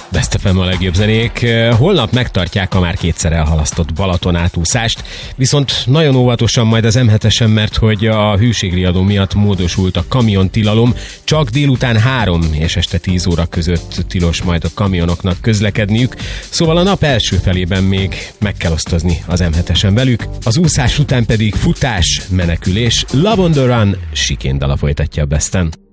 Best FM a legjobb zenék. Holnap megtartják a már kétszer elhalasztott Balaton átúszást, viszont nagyon óvatosan majd az M7-esen, mert hogy a hőségriadó miatt módosult a kamiontilalom. Csak délután 3 és este 10 óra között tilos majd a kamionoknak közlekedniük, szóval a nap első felében még meg kell osztozni az M7-esen velük, az úszás után pedig futás, menekülés, Love on the Run, Chicane dala folytatja a Besten.